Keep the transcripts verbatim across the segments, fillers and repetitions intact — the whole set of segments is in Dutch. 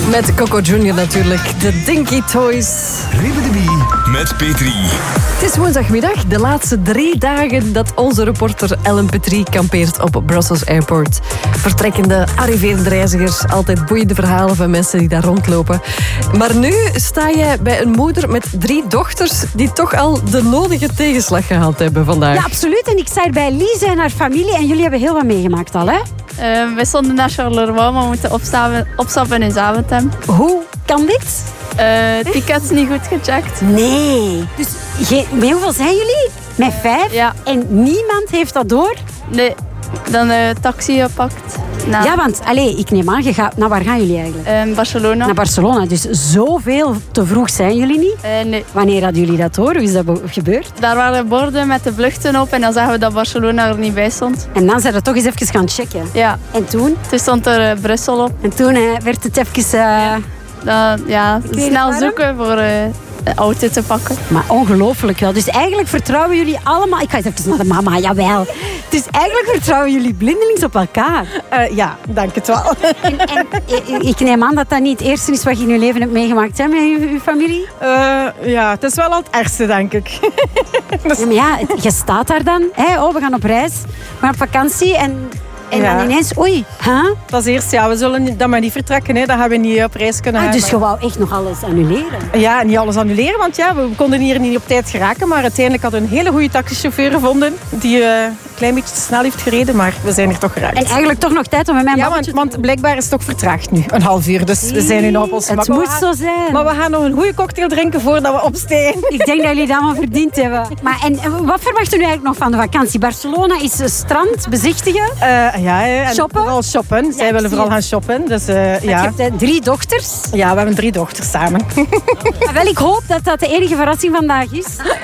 Met Coco Junior natuurlijk. De Dinky Toys. Ribbidibie met Petri. Het is woensdagmiddag, de laatste drie dagen dat onze reporter Ellen Petrie kampeert op Brussels Airport. Vertrekkende, arriverende reizigers, altijd boeiende verhalen van mensen die daar rondlopen. Maar nu sta je bij een moeder met drie dochters die toch al de nodige tegenslag gehad hebben vandaag. Ja, absoluut. En ik sta hier bij Lise en haar familie en jullie hebben heel wat meegemaakt al, hè? Uh, we stonden naar Charleroi, maar we moeten opstappen, opstappen in Zaventem. Hoe kan dit? Uh, tickets niet goed gecheckt. Nee. Dus ge- met hoeveel zijn jullie? Met vijf? Ja. En niemand heeft dat door? Nee. Dan een uh, taxi gepakt. Nou. Ja, want allez, ik neem aan, je gaat, naar waar gaan jullie eigenlijk? Uh, Barcelona. Naar Barcelona. Dus zoveel te vroeg zijn jullie niet? Uh, nee. Wanneer hadden jullie dat door? Hoe is dat be- gebeurd? Daar waren borden met de vluchten op en dan zagen we dat Barcelona er niet bij stond. En dan zijn we toch eens even gaan checken. Ja. En toen? Toen stond er uh, Brussel op. En toen uh, werd het even... Uh... Ja, dan, ja snel zoeken voor... Uh, de auto te pakken. Maar ongelooflijk wel. Dus eigenlijk vertrouwen jullie allemaal... Ik ga eens even naar de mama, jawel. Dus eigenlijk vertrouwen jullie blindelings op elkaar. Uh, ja, dank het wel. En, en ik neem aan dat dat niet het eerste is wat je in je leven hebt meegemaakt, hè, met je, je familie? Uh, ja, het is wel al het ergste, denk ik. Dus... Ja, maar ja, je staat daar dan. Hè? Oh, we gaan op reis. We gaan op vakantie en... En ja. dan ineens, oei, huh? Dat is eerst, ja, we zullen dan maar niet vertrekken. Hè. Dat gaan we niet op reis kunnen ah, gaan. Dus je wou echt nog alles annuleren? Ja, niet alles annuleren, want ja, we konden hier niet op tijd geraken. Maar uiteindelijk hadden we een hele goede taxichauffeur gevonden. Die uh, een klein beetje te snel heeft gereden, maar we zijn er toch geraakt. En eigenlijk toch nog tijd om met mijn Ja, babbeltje want, want blijkbaar is het toch vertraagd nu. Een half uur, dus we zijn nu nog op ons gemak. Het moet zo zijn. Maar we gaan nog een goede cocktail drinken voordat we opstijgen. Ik denk dat jullie dat allemaal verdiend hebben. Maar en wat verwachten jullie eigenlijk nog van de vakantie? Barcelona is strand, bezichtigen, uh, ja, en shoppen. Vooral shoppen. Zij ja, willen vooral gaan shoppen. Dus, uh, ja. Je hebt uh, drie dochters. Ja, we hebben drie dochters samen. Wel, ik hoop dat dat de enige verrassing vandaag is.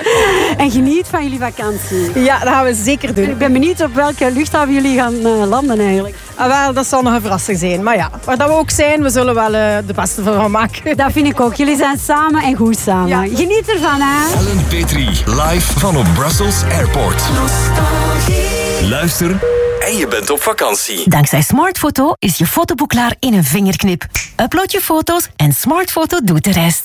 En geniet van jullie vakantie. Ja, dat gaan we zeker doen. Ik ben benieuwd op welke luchthaven jullie gaan uh, landen eigenlijk. Ah, wel, dat zal nog een verrassing zijn. Maar ja, waar dat we ook zijn, we zullen wel uh, de beste van maken. Dat vind ik ook. Jullie zijn samen en goed samen. Ja. Geniet ervan, hè. Ellen Petrie, live van op Brussels Airport. Luister en je bent op vakantie. Dankzij Smartfoto is je fotoboek klaar in een vingerknip. Upload je foto's en Smartfoto doet de rest.